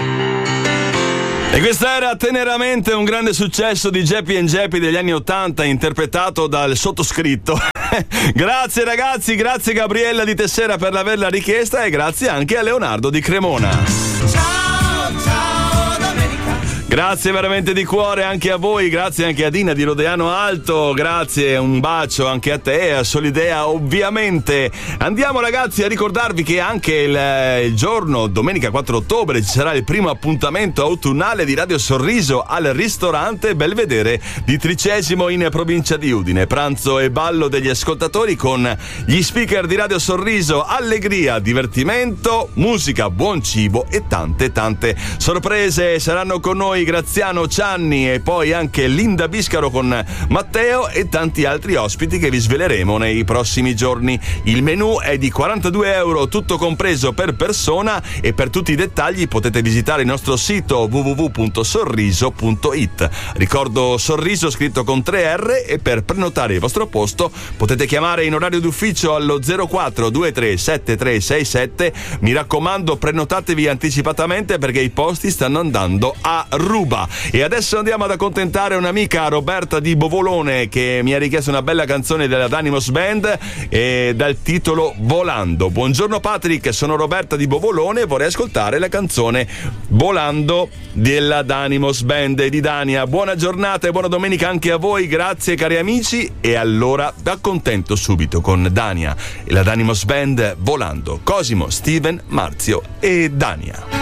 E questa era Teneramente, un grande successo di Geppi & Geppi degli anni '80, interpretato dal sottoscritto. Grazie ragazzi, grazie Gabriella di Tessera per averla richiesta e grazie anche a Leonardo di Cremona. Grazie veramente di cuore anche a voi, grazie anche a Dina di Rodeano Alto, grazie, un bacio anche a te e a Solidea ovviamente. Andiamo ragazzi a ricordarvi che anche il giorno, domenica 4 ottobre, ci sarà il primo appuntamento autunnale di Radio Sorriso al ristorante Belvedere di Tricesimo in provincia di Udine. Pranzo e ballo degli ascoltatori con gli speaker di Radio Sorriso, allegria, divertimento, musica, buon cibo e tante sorprese. Saranno con noi Graziano Cianni e poi anche Linda Biscaro con Matteo e tanti altri ospiti che vi sveleremo nei prossimi giorni. Il menù è di €42 tutto compreso per persona e per tutti i dettagli potete visitare il nostro sito www.sorriso.it. Ricordo Sorriso scritto con 3 R e per prenotare il vostro posto potete chiamare in orario d'ufficio allo 04 23 7367. Mi raccomando, prenotatevi anticipatamente perché i posti stanno andando a ruba. E adesso andiamo ad accontentare un'amica, Roberta di Bovolone, che mi ha richiesto una bella canzone della Danimos Band dal titolo Volando. Buongiorno Patrick, sono Roberta di Bovolone e vorrei ascoltare la canzone Volando della Danimos Band e di Dania. Buona giornata e buona domenica anche a voi, grazie cari amici. E allora vi accontento subito con Dania e la Danimos Band Volando. Cosimo, Steven, Marzio e Dania.